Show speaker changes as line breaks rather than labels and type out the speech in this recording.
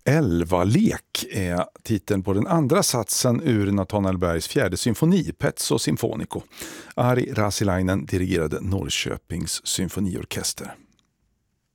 Elva-lek är titeln på den andra satsen ur Nathanael Bergs fjärde symfoni, Pezzo Sinfonico. Ari Rasilainen dirigerade Norrköpings symfoniorkester.